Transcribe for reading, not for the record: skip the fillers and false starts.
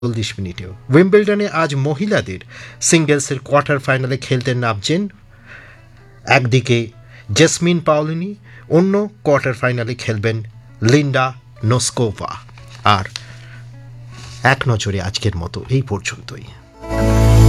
মিনিটেও। উইম্বলডনে আজ মহিলাদের সিঙ্গেলসের কোয়ার্টার ফাইনালে খেলতে নামছেন একদিকে জেসমিন পাওলিনি, অন্য কোয়ার্টার ফাইনালে খেলবেন লিন্ডা নোস্কোভা। আর এক নজরে আজকের মতো এই পর্যন্তই।